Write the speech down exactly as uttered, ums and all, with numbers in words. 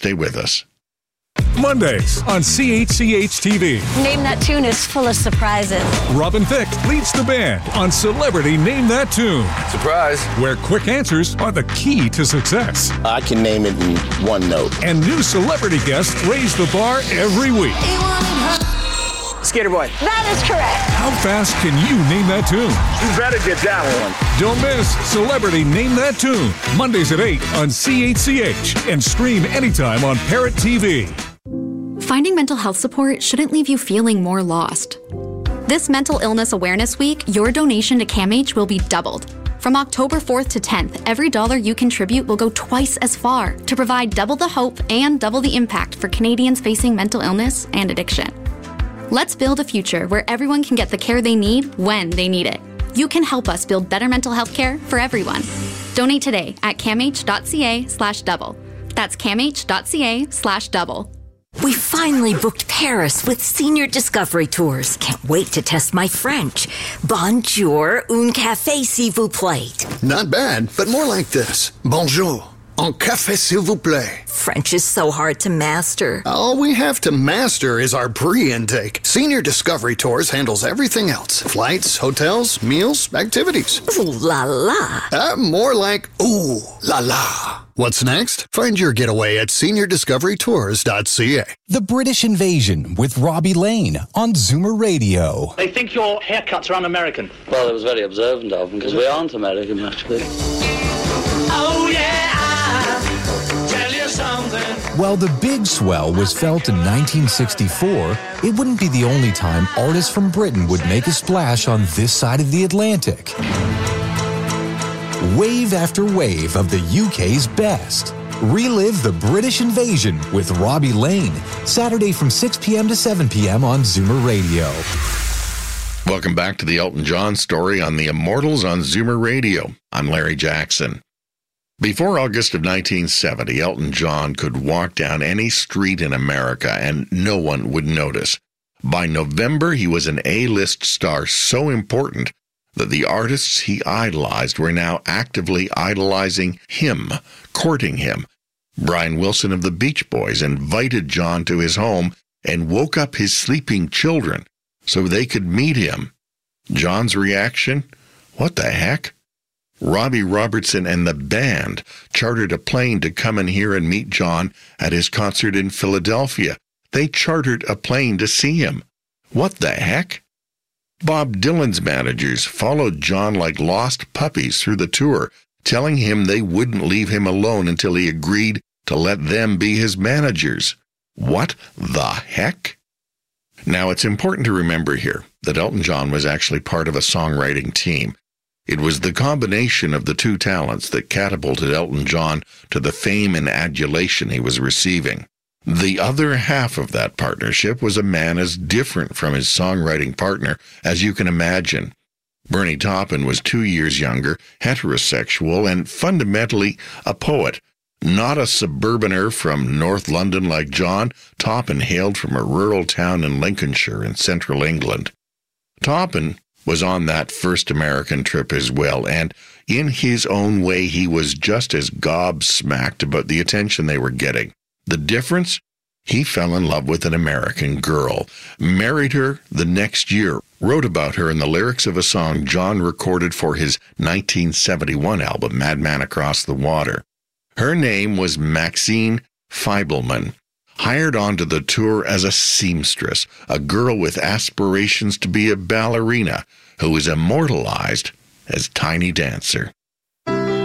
Stay with us. Mondays on C H C H T V. Name That Tune is full of surprises. Robin Thicke leads the band on Celebrity Name That Tune. Surprise. Where quick answers are the key to success. I can name it in one note. And new celebrity guests raise the bar every week. Skater Boy. That is correct. How fast can you name that tune? You better get that one. Don't miss Celebrity Name That Tune. Mondays at eight on C H C H and stream anytime on Parrot T V. Finding mental health support shouldn't leave you feeling more lost. This Mental Illness Awareness Week, your donation to CAMH will be doubled. From October fourth to tenth, every dollar you contribute will go twice as far to provide double the hope and double the impact for Canadians facing mental illness and addiction. Let's build a future where everyone can get the care they need when they need it. You can help us build better mental health care for everyone. Donate today at camh.ca slash double. That's camh.ca slash double. We finally booked Paris with Senior Discovery Tours. Can't wait to test my French. Bonjour, un café s'il vous plaît. Not bad, but more like this. Bonjour, un café s'il vous plaît. French is so hard to master. All we have to master is our pre-intake. Senior Discovery Tours handles everything else. Flights, hotels, meals, activities. Ooh la la. Uh, more like ooh la la. What's next? Find your getaway at senior discovery tours dot c a. The British Invasion with Robbie Lane on Zoomer Radio. They think your haircuts are un-American. Well, it was very observant of them because we aren't American, actually. Oh, yeah, I'll tell you something. While the big swell was felt in nineteen sixty-four, it wouldn't be the only time artists from Britain would make a splash on this side of the Atlantic. Wave after wave of the U K's best. Relive the British Invasion with Robbie Lane, Saturday from six p.m. to seven p.m. on Zoomer Radio. Welcome back to the Elton John story on the Immortals on Zoomer Radio. I'm Larry Jackson. Before August of nineteen seventy, Elton John could walk down any street in America and no one would notice. By November, he was an A-list star so important that the artists he idolized were now actively idolizing him, courting him. Brian Wilson of the Beach Boys invited John to his home and woke up his sleeping children so they could meet him. John's reaction? What the heck? Robbie Robertson and the band chartered a plane to come in here and meet John at his concert in Philadelphia. They chartered a plane to see him. What the heck? Bob Dylan's managers followed John like lost puppies through the tour, telling him they wouldn't leave him alone until he agreed to let them be his managers. What the heck? Now, it's important to remember here that Elton John was actually part of a songwriting team. It was the combination of the two talents that catapulted Elton John to the fame and adulation he was receiving. The other half of that partnership was a man as different from his songwriting partner as you can imagine. Bernie Taupin was two years younger, heterosexual, and fundamentally a poet. Not a suburbaner from North London like John, Taupin hailed from a rural town in Lincolnshire in central England. Taupin was on that first American trip as well, and in his own way he was just as gobsmacked about the attention they were getting. The difference? He fell in love with an American girl, married her the next year, wrote about her in the lyrics of a song John recorded for his nineteen seventy-one album, Madman Across the Water. Her name was Maxine Feibelman, hired onto the tour as a seamstress, a girl with aspirations to be a ballerina who was immortalized as Tiny Dancer.